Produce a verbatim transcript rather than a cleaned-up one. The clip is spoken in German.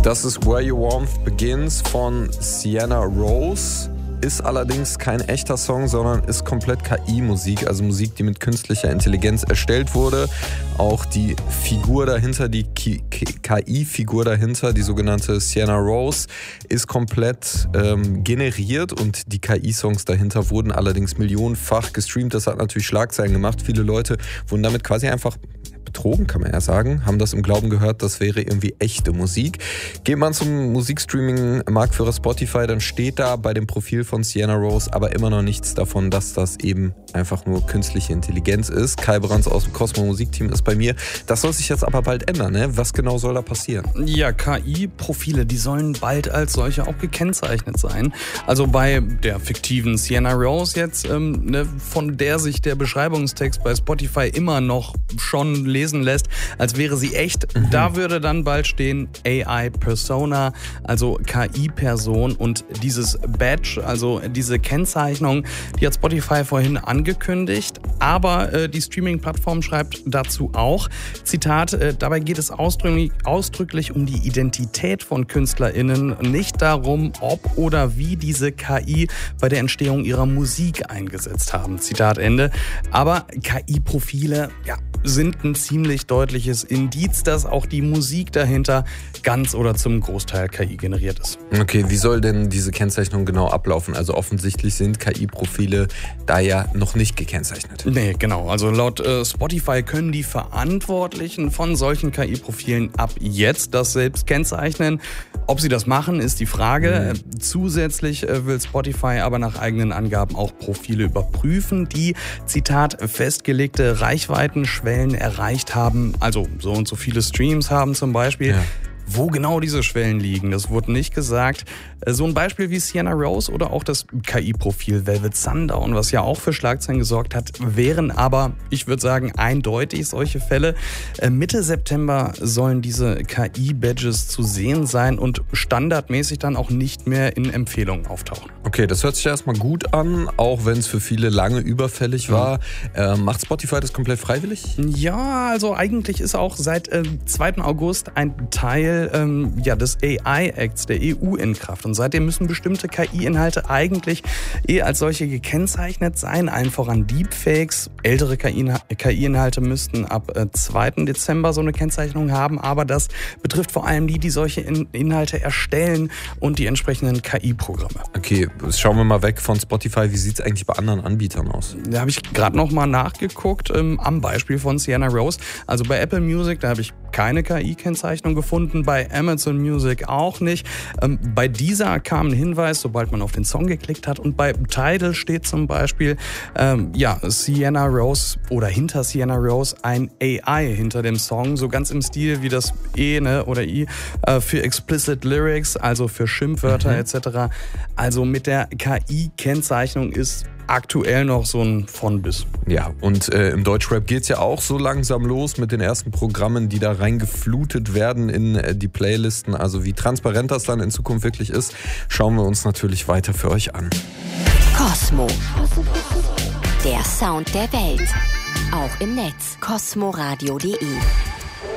Das ist Where Your Warmth Begins von Sienna Rose. Ist allerdings kein echter Song, sondern ist komplett K I-Musik, also Musik, die mit künstlicher Intelligenz erstellt wurde. Auch die Figur dahinter, die K I-Figur dahinter, die sogenannte Sienna Rose, ist komplett ähm, generiert und die K I-Songs dahinter wurden allerdings millionenfach gestreamt. Das hat natürlich Schlagzeilen gemacht. Viele Leute wurden damit quasi einfach betrogen, kann man ja sagen, haben das im Glauben gehört, das wäre irgendwie echte Musik. Geht man zum Musikstreaming-Marktführer Spotify, dann steht da bei dem Profil von Sienna Rose aber immer noch nichts davon, dass das eben einfach nur künstliche Intelligenz ist. Kai Brands aus dem Cosmo Musikteam ist bei mir. Das soll sich jetzt aber bald ändern, ne? Was genau soll da passieren? Ja, K I-Profile, die sollen bald als solche auch gekennzeichnet sein. Also bei der fiktiven Sienna Rose jetzt, ähm, ne, von der sich der Beschreibungstext bei Spotify immer noch schon lesen lässt, als wäre sie echt. Mhm. Da würde dann bald stehen A I-Persona, also K I-Person, und dieses Badge, also diese Kennzeichnung, die hat Spotify vorhin angekündigt, aber äh, die Streaming-Plattform schreibt dazu auch, Zitat, äh, dabei geht es ausdrücklich, ausdrücklich um die Identität von KünstlerInnen, nicht darum, ob oder wie diese K I bei der Entstehung ihrer Musik eingesetzt haben. Zitat Ende. Aber K I-Profile, ja, sind ein ziemlich deutliches Indiz, dass auch die Musik dahinter ganz oder zum Großteil K I generiert ist. Okay, wie soll denn diese Kennzeichnung genau ablaufen? Also offensichtlich sind K I-Profile da ja noch nicht gekennzeichnet. Nee, genau. Also laut äh, Spotify können die Verantwortlichen von solchen K I-Profilen ab jetzt das selbst kennzeichnen. Ob sie das machen, ist die Frage. Mhm. Zusätzlich äh, will Spotify aber nach eigenen Angaben auch Profile überprüfen, die, Zitat, festgelegte Reichweitenschwellen erreicht haben. Also so und so viele Streams haben zum Beispiel. Ja. Wo genau diese Schwellen liegen, das wurde nicht gesagt. So ein Beispiel wie Sienna Rose oder auch das K I-Profil Velvet Sundown, was ja auch für Schlagzeilen gesorgt hat, wären aber, ich würde sagen, eindeutig solche Fälle. Mitte September sollen diese K I-Badges zu sehen sein und standardmäßig dann auch nicht mehr in Empfehlungen auftauchen. Okay, das hört sich erstmal gut an, auch wenn es für viele lange überfällig war. Mhm. Äh, macht Spotify das komplett freiwillig? Ja, also eigentlich ist auch seit äh, zweiten August ein Teil ähm, ja, des A I-Acts der E U in Kraft. Und seitdem müssen bestimmte K I-Inhalte eigentlich eh als solche gekennzeichnet sein, allen voran Deepfakes. Ältere K I-Inhalte müssten ab äh, zweiten Dezember so eine Kennzeichnung haben, aber das betrifft vor allem die, die solche in- Inhalte erstellen und die entsprechenden K I-Programme. Okay, schauen wir mal weg von Spotify. Wie sieht es eigentlich bei anderen Anbietern aus? Da habe ich gerade noch mal nachgeguckt, ähm, am Beispiel von Sienna Rose. Also bei Apple Music, da habe ich keine K I-Kennzeichnung gefunden, bei Amazon Music auch nicht. Ähm, bei Deezer kam ein Hinweis, sobald man auf den Song geklickt hat, und bei Tidal steht zum Beispiel ähm, ja, Sienna Rose oder hinter Sienna Rose ein A I hinter dem Song, so ganz im Stil wie das E ne, oder I äh, für Explicit Lyrics, also für Schimpfwörter mhm. et cetera. Also mit der K I-Kennzeichnung ist aktuell noch so ein von bis. Ja, und äh, im Deutschrap geht's ja auch so langsam los mit den ersten Programmen, die da reingeflutet werden in äh, die Playlisten. Also wie transparent das dann in Zukunft wirklich ist, schauen wir uns natürlich weiter für euch an. Cosmo. Der Sound der Welt. Auch im Netz. cosmoradio punkt de